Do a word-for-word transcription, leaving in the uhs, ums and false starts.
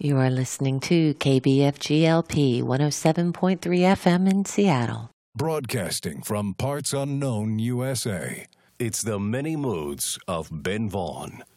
You are listening to K B F G L P one oh seven point three F M in Seattle. Broadcasting from parts unknown U S A, it's the many moods of Ben Vaughn.